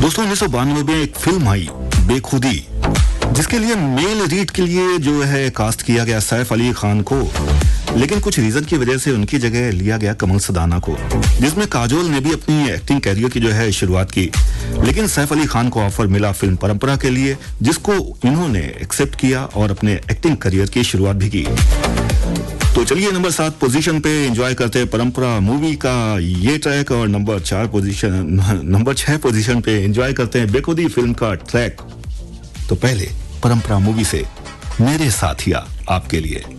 दोस्तों 1992 में एक फिल्म आई बेखुदी, जिसके लिए मेल लीड के लिए जो है कास्ट किया गया सैफ अली खान को, लेकिन कुछ रीजन की वजह से उनकी जगह लिया गया कमल सदाना को, जिसमें काजोल ने भी अपनी एक्टिंग कैरियर की जो है शुरुआत की। लेकिन सैफ अली खान को ऑफर मिला फिल्म परंपरा के लिए, जिसको इन्होंने एक्सेप्ट किया और अपने एक्टिंग करियर की शुरुआत भी की। तो चलिए नंबर 7 पोजीशन पे एंजॉय करते हैं परंपरा मूवी का ये ट्रैक, और नंबर 6 पोजीशन पे एंजॉय करते हैं बेखुदी फिल्म का ट्रैक। तो पहले परंपरा मूवी से मेरे साथिया आपके लिए।